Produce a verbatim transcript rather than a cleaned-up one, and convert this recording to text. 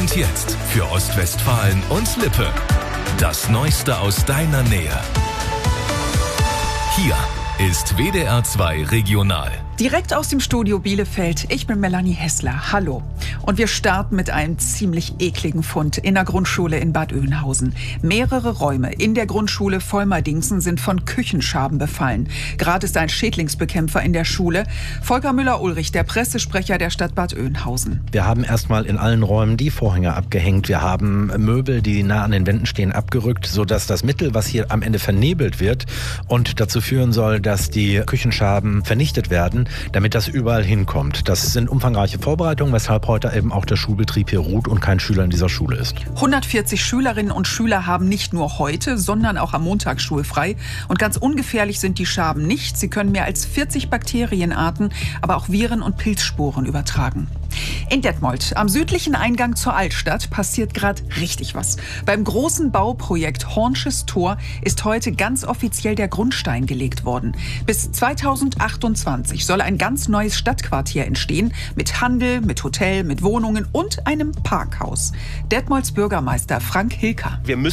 Und jetzt für Ostwestfalen und Lippe. Das Neueste aus deiner Nähe. Hier ist W D R zwei Regional. Direkt aus dem Studio Bielefeld. Ich bin Melanie Hessler. Hallo. Und wir starten mit einem ziemlich ekligen Fund in der Grundschule in Bad Oeynhausen. Mehrere Räume in der Grundschule Volmerdingsen sind von Küchenschaben befallen. Gerade ist ein Schädlingsbekämpfer in der Schule. Volker Müller-Ulrich, der Pressesprecher der Stadt Bad Oeynhausen. Wir haben erstmal in allen Räumen die Vorhänge abgehängt. Wir haben Möbel, die nah an den Wänden stehen, abgerückt, sodass das Mittel, was hier am Ende vernebelt wird und dazu führen soll, dass die Küchenschaben vernichtet werden, damit das überall hinkommt. Das sind umfangreiche Vorbereitungen, weshalb heute eben auch der Schulbetrieb hier ruht und kein Schüler in dieser Schule ist. hundertvierzig Schülerinnen und Schüler haben nicht nur heute, sondern auch am Montag schulfrei. Und ganz ungefährlich sind die Schaben nicht. Sie können mehr als vierzig Bakterienarten, aber auch Viren und Pilzsporen übertragen. In Detmold, am südlichen Eingang zur Altstadt, passiert gerade richtig was. Beim großen Bauprojekt Hornsches Tor ist heute ganz offiziell der Grundstein gelegt worden. Bis zweitausendachtundzwanzig soll ein ganz neues Stadtquartier entstehen, mit Handel, mit Hotel, mit Wohnungen und einem Parkhaus. Detmolds Bürgermeister Frank Hilker. Wir müssen